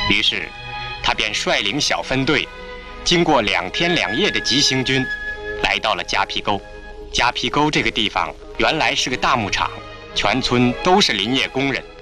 于是，他便率领小分队，经过2天2夜的急行军，来到了夹皮沟。夹皮沟这个地方原来是个大牧场，全村都是林业工人。